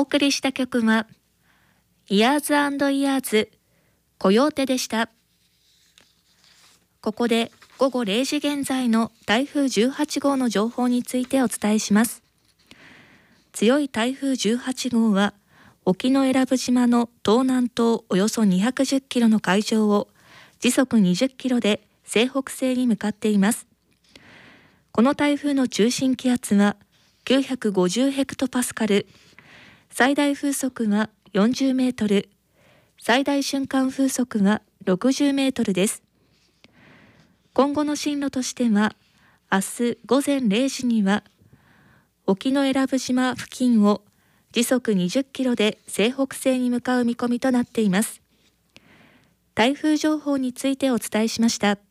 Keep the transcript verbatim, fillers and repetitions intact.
お送りした曲はイヤーズ&イヤーズコヨーテでした。ここでごごれいじ現在の台風じゅうはち号の情報についてお伝えします。強い台風じゅうはち号は沖永良部島の東南東およそにひゃくじゅっキロの海上を時速にじゅっキロで西北西に向かっています。この台風の中心気圧はきゅうひゃくごじゅうヘクトパスカル、最大風速はよんじゅうメートル、最大瞬間風速はろくじゅうメートルです。今後の進路としては、明日午前れいじには沖永良部島付近を時速にじゅっキロで西北西に向かう見込みとなっています。台風情報についてお伝えしました。